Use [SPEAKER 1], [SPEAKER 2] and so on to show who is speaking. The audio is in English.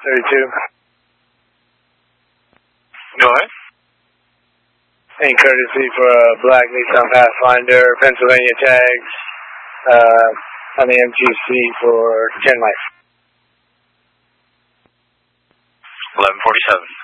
[SPEAKER 1] 32.
[SPEAKER 2] Go ahead.
[SPEAKER 1] Any courtesy for a black Nissan Pathfinder, Pennsylvania tags, on the MGC for 10 life.
[SPEAKER 2] 1147.